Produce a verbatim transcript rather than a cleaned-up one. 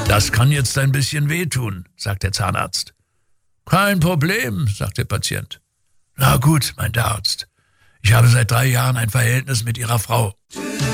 Das kann jetzt ein bisschen wehtun, sagt der Zahnarzt. Kein Problem, sagt der Patient. Na gut, meint der Arzt. Ich habe seit drei Jahren ein Verhältnis mit Ihrer Frau.